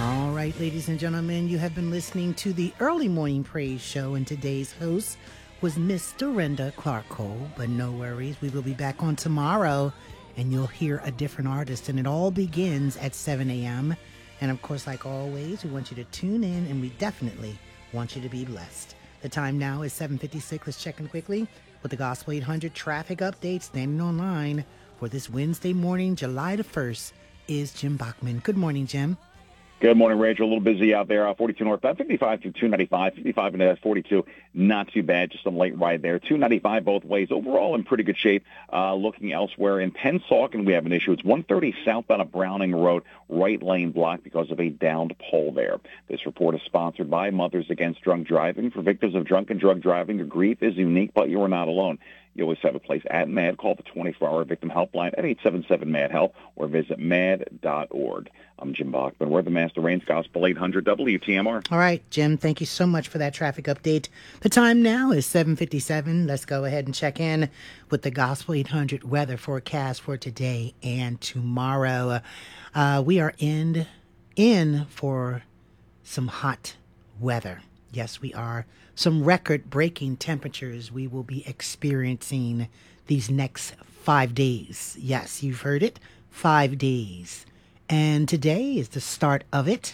All right, ladies and gentlemen, you have been listening to the Early Morning Praise Show, and today's host was Miss Dorinda Clark Cole. But no worries, we will be back on tomorrow, and you'll hear a different artist, and it all begins at 7 a.m. And of course, like always, we want you to tune in, and we definitely want you to be blessed. The time now is 7:56. Let's check in quickly with the Gospel 800 traffic update. Standing online for this Wednesday morning, July the 1st, is Jim Bachman. Good morning, Jim. Good morning, Rachel. A little busy out there. 42 northbound, 55 to 295, 55 and 42. Not too bad. Just some late ride there. 295 both ways. Overall in pretty good shape. Looking elsewhere in Pennsauken, we have an issue. It's 130 southbound of Browning Road, right lane blocked because of a downed pole there. This report is sponsored by Mothers Against Drunk Driving. For victims of drunk and drug driving, your grief is unique, but you are not alone. You always have a place at MAD. Call the 24-hour victim helpline at 877-MAD-HELP or visit mad.org. I'm Jim Bachman. We're the Master Rains Gospel 800 WTMR. All right, Jim, thank you so much for that traffic update. The time now is 7:57. Let's go ahead and check in with the Gospel 800 weather forecast for today and tomorrow. We are in for some hot weather. Yes, we are. Some record-breaking temperatures we will be experiencing these next 5 days. Yes, you've heard it, 5 days. And today is the start of it.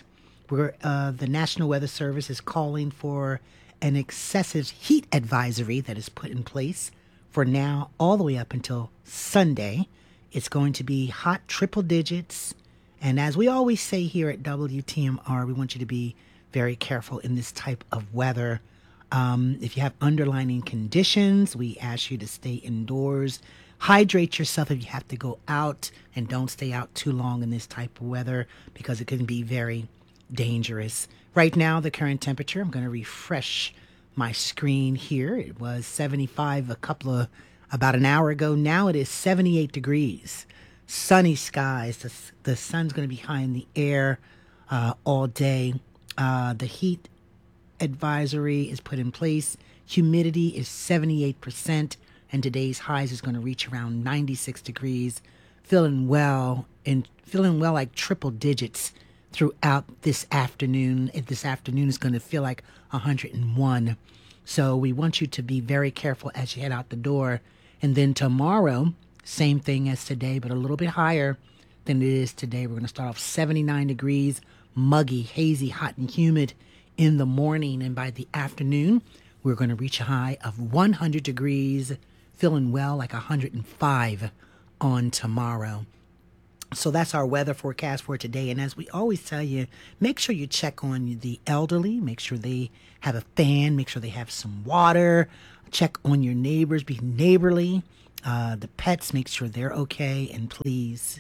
The National Weather Service is calling for an excessive heat advisory that is put in place for now all the way up until Sunday. It's going to be hot triple digits. And as we always say here at WTMR, we want you to be very careful in this type of weather. If you have underlying conditions, we ask you to stay indoors. Hydrate yourself if you have to go out, and don't stay out too long in this type of weather because it can be very dangerous. Right now, the current temperature, I'm going to refresh my screen here. It was 75 about an hour ago. Now it is 78 degrees. Sunny skies. The sun's going to be high in the air all day. The heat advisory is put in place. Humidity is 78%, and today's highs is going to reach around 96 degrees. Feeling well like triple digits throughout this afternoon. This afternoon is going to feel like 101. So we want you to be very careful as you head out the door. And then tomorrow, same thing as today, but a little bit higher than it is today. We're going to start off 79 degrees, muggy, hazy, hot, and humid in the morning. And by the afternoon, we're going to reach a high of 100 degrees, feeling well like 105 on tomorrow. So that's our weather forecast for today. And as we always tell you, make sure you check on the elderly. Make sure they have a fan. Make sure they have some water. Check on your neighbors. Be neighborly. The pets, make sure they're okay. And please,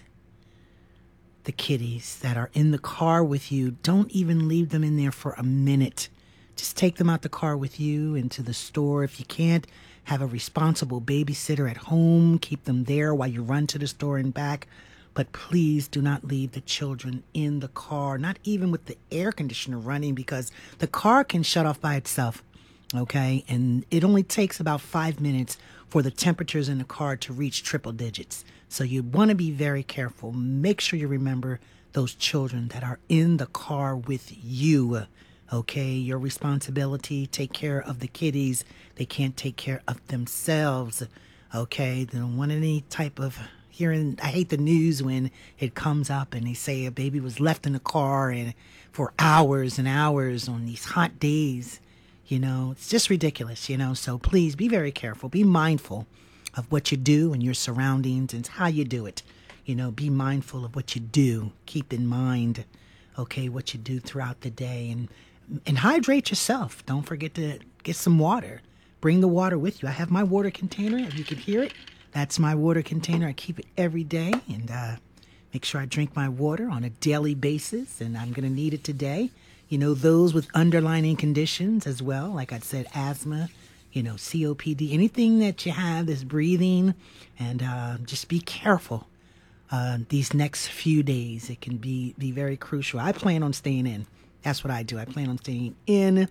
the kitties that are in the car with you, don't even leave them in there for a minute. Just take them out the car with you into the store. If you can't, have a responsible babysitter at home. Keep them there while you run to the store and back. But please do not leave the children in the car, not even with the air conditioner running, because the car can shut off by itself, okay? And it only takes about 5 minutes for the temperatures in the car to reach triple digits. So you want to be very careful. Make sure you remember those children that are in the car with you, okay? Your responsibility, take care of the kiddies. They can't take care of themselves, okay? They don't want any type of I hate the news when it comes up and they say a baby was left in the car and for hours and hours on these hot days. You know, it's just ridiculous, you know. So please be very careful. Be mindful of what you do and your surroundings and how you do it. You know, be mindful of what you do. Keep in mind, okay, what you do throughout the day, and hydrate yourself. Don't forget to get some water. Bring the water with you. I have my water container, if you can hear it. That's my water container. I keep it every day and make sure I drink my water on a daily basis, and I'm going to need it today. You know, those with underlying conditions as well, like I said, asthma, you know, COPD, anything that you have that's breathing, and just be careful these next few days. It can be very crucial. I plan on staying in. That's what I do. I plan on staying in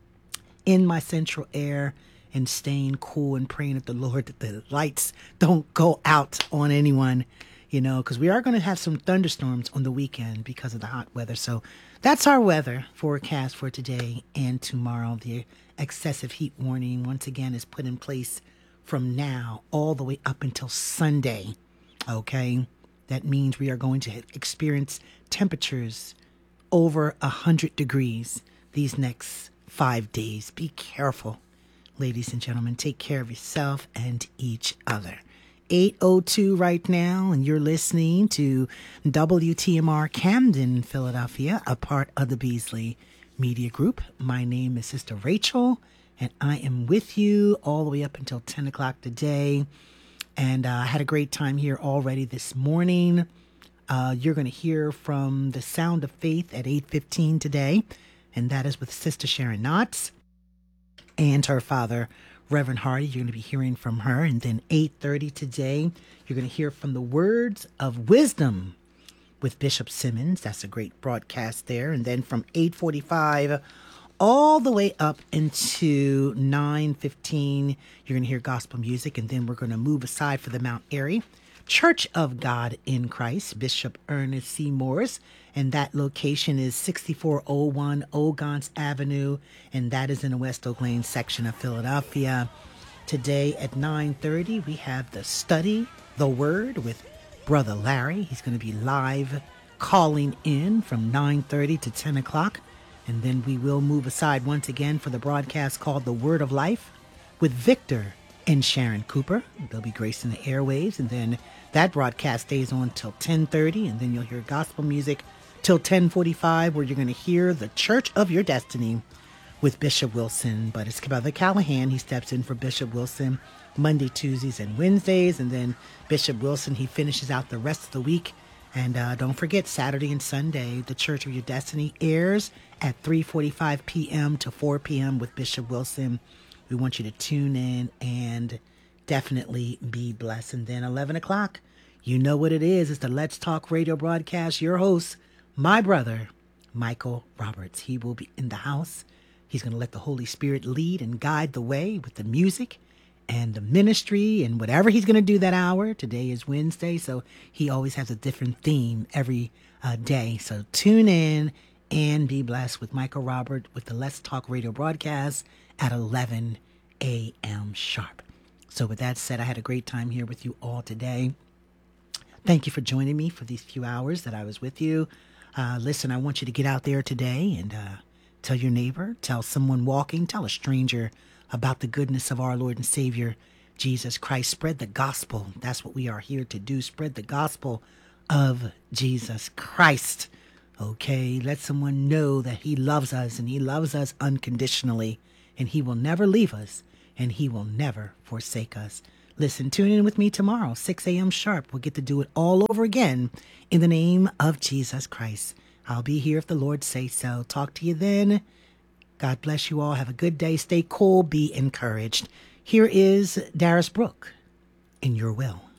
my central air and staying cool and praying at the Lord that the lights don't go out on anyone. because we are going to have some thunderstorms on the weekend because of the hot weather. So that's our weather forecast for today and tomorrow. The excessive heat warning, once again, is put in place from now all the way up until Sunday. Okay? That means we are going to experience temperatures over 100 degrees these next 5 days. Be careful, ladies and gentlemen. Take care of yourself and each other. 8:02 right now, and you're listening to WTMR Camden, Philadelphia, a part of the Beasley Media Group. My name is Sister Rachel, and I am with you all the way up until 10 o'clock today. And I had a great time here already this morning. You're going to hear from the Sound of Faith at 8:15 today, and that is with Sister Sharon Knotts and her father, Reverend Hardy. You're going to be hearing from her. And then 8:30 today, you're going to hear from the Words of Wisdom with Bishop Simmons. That's a great broadcast there. And then from 8:45 all the way up into 9:15, you're going to hear gospel music. And then we're going to move aside for the Mount Airy Church of God in Christ, Bishop Ernest C. Morris. And that location is 6401 Ogons Avenue, and that is in the West Oak Lane section of Philadelphia. Today at 9:30, we have the Study the Word with Brother Larry. He's going to be live calling in from 9:30 to 10 o'clock. And then we will move aside once again for the broadcast called The Word of Life with Victor and Sharon Cooper. They'll be gracing the airwaves. And then that broadcast stays on till 10:30, and then you'll hear gospel music till 10:45, where you're going to hear The Church of Your Destiny with Bishop Wilson. But it's Brother Callahan. He steps in for Bishop Wilson Monday, Tuesdays, and Wednesdays. And then Bishop Wilson, he finishes out the rest of the week. And don't forget, Saturday and Sunday, The Church of Your Destiny airs at 3:45 p.m. to 4 p.m. with Bishop Wilson. We want you to tune in and definitely be blessed. And then 11 o'clock, you know what it is. It's the Let's Talk radio broadcast. Your host, my brother, Michael Roberts. He will be in the house. He's going to let the Holy Spirit lead and guide the way with the music and the ministry and whatever he's going to do that hour. Today is Wednesday, so he always has a different theme every day. So tune in and be blessed with Michael Robert with the Let's Talk radio broadcast at 11 a.m. sharp. So with that said, I had a great time here with you all today. Thank you for joining me for these few hours that I was with you. Listen, I want you to get out there today and tell your neighbor, tell someone walking, tell a stranger about the goodness of our Lord and Savior, Jesus Christ. Spread the gospel. That's what we are here to do. Spread the gospel of Jesus Christ. Okay, let someone know that he loves us and he loves us unconditionally, and he will never leave us and he will never forsake us. Listen, tune in with me tomorrow, 6 a.m. sharp. We'll get to do it all over again in the name of Jesus Christ. I'll be here if the Lord says so. Talk to you then. God bless you all. Have a good day. Stay cool. Be encouraged. Here is Darius Brooke in Your Will.